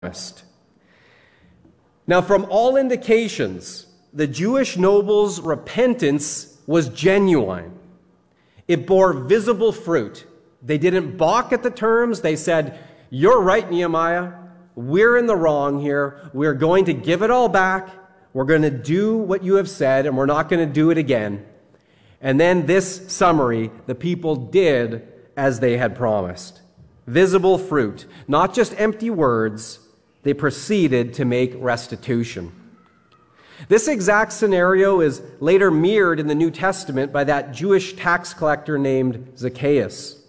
Now, from all indications, the Jewish nobles' repentance was genuine. It bore visible fruit. They didn't balk at the terms. They said, "You're right, Nehemiah. We're in the wrong here. We're going to give it all back. We're going to do what you have said, and we're not going to do it again." And then this summary, the people did as they had promised. Visible fruit, not just empty words. They proceeded to make restitution. This exact scenario is later mirrored in the New Testament by that Jewish tax collector named Zacchaeus.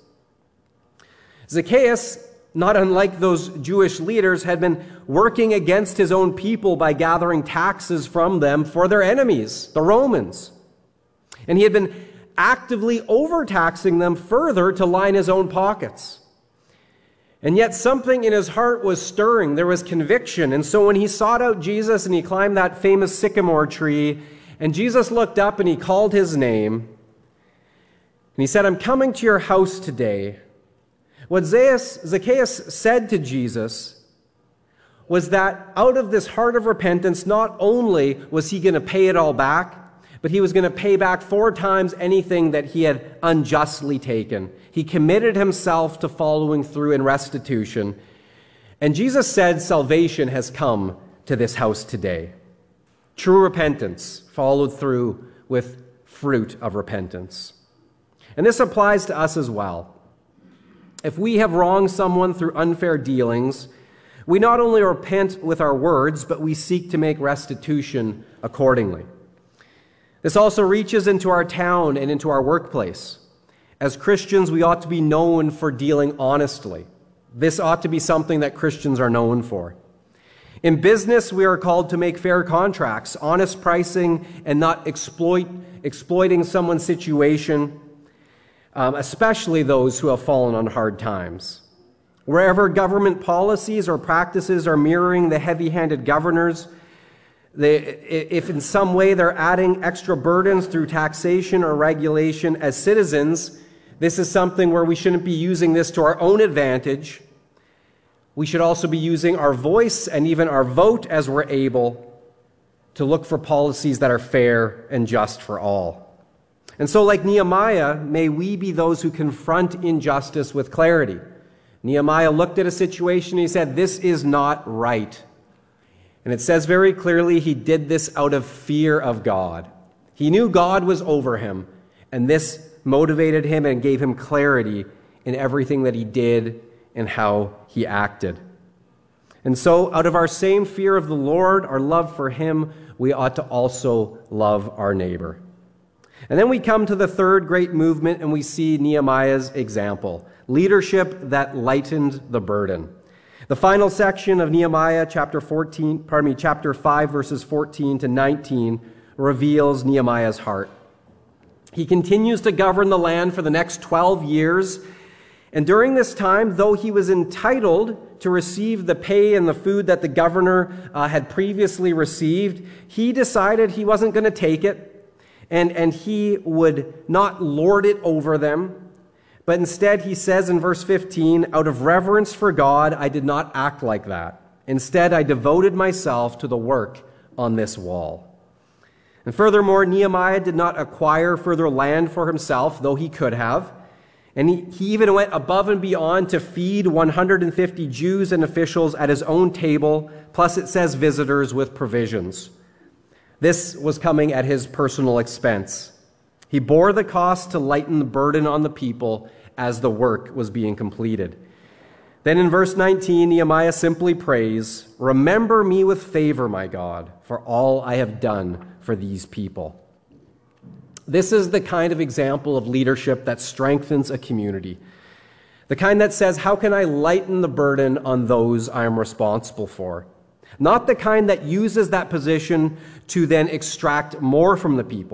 Zacchaeus, not unlike those Jewish leaders, had been working against his own people by gathering taxes from them for their enemies, the Romans. And he had been actively overtaxing them further to line his own pockets. And yet something in his heart was stirring. There was conviction. And so when he sought out Jesus and he climbed that famous sycamore tree, and Jesus looked up and he called his name, and he said, "I'm coming to your house today." What Zacchaeus said to Jesus was that out of this heart of repentance, not only was he going to pay it all back, but he was going to pay back 4 times anything that he had unjustly taken. He committed himself to following through in restitution. And Jesus said salvation has come to this house today. True repentance followed through with fruit of repentance. And this applies to us as well. If we have wronged someone through unfair dealings, we not only repent with our words, but we seek to make restitution accordingly. This also reaches into our town and into our workplace. As Christians, we ought to be known for dealing honestly. This ought to be something that Christians are known for. In business, we are called to make fair contracts, honest pricing, and not exploiting someone's situation, especially those who have fallen on hard times. Wherever government policies or practices are mirroring the heavy-handed governors, if in some way they're adding extra burdens through taxation or regulation, as citizens, this is something where we shouldn't be using this to our own advantage. We should also be using our voice and even our vote as we're able to look for policies that are fair and just for all. And so, like Nehemiah, may we be those who confront injustice with clarity. Nehemiah looked at a situation and he said, "This is not right." And it says very clearly he did this out of fear of God. He knew God was over him, and this motivated him and gave him clarity in everything that he did and how he acted. And so, out of our same fear of the Lord, our love for him, we ought to also love our neighbor. And then we come to the third great movement, and we see Nehemiah's example, leadership that lightened the burden. The final section of Nehemiah chapter 5, verses 14 to 19, reveals Nehemiah's heart. He continues to govern the land for the next 12 years. And during this time, though he was entitled to receive the pay and the food that the governor had previously received, he decided he wasn't going to take it, and he would not lord it over them. But instead, he says in verse 15, "Out of reverence for God, I did not act like that. Instead, I devoted myself to the work on this wall." And furthermore, Nehemiah did not acquire further land for himself, though he could have. And he even went above and beyond to feed 150 Jews and officials at his own table, plus it says visitors with provisions. This was coming at his personal expense. He bore the cost to lighten the burden on the people as the work was being completed. Then in verse 19, Nehemiah simply prays, "Remember me with favor, my God, for all I have done for these people." This is the kind of example of leadership that strengthens a community. The kind that says, how can I lighten the burden on those I am responsible for? Not the kind that uses that position to then extract more from the people.